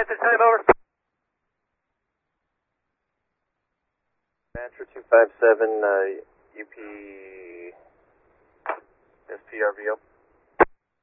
at this time, over. Mantra 257, UP SPRVO.